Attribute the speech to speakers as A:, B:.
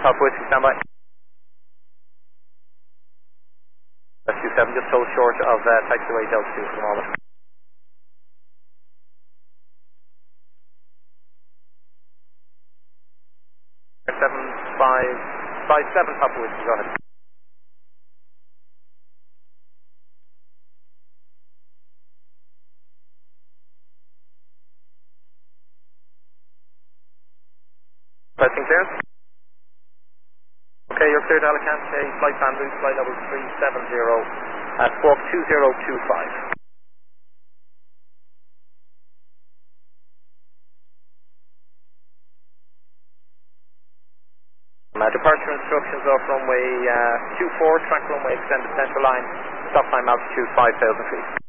A: Papa Whiskey, stand by. 27, just so short of taxiway Delta 2 for the moment. 7557 Papa Whiskey, go ahead. Pressing clearance. Okay, you're cleared Alicante, flight plan route, flight level 370 at squawk 2025. Departure instructions off runway 24, track runway extended central line, stop time altitude 5,000 feet.